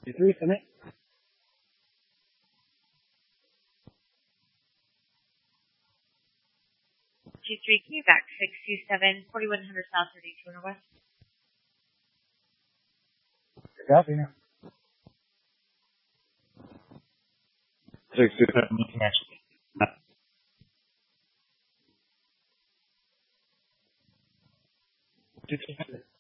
2-3, submit. 2-3, can you back 627, 4100 South 32 West? Copy now. 627, connection. 2-300.